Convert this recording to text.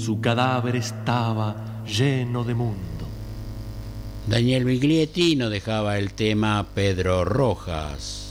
su cadáver estaba lleno de mundo. Daniel Miglietti nos dejaba el tema Pedro Rojas.